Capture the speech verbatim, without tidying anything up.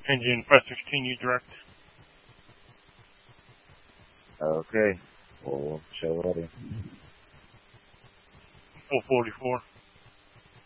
Engine five sixteen, you direct. Okay. Well, show ready. four forty-four.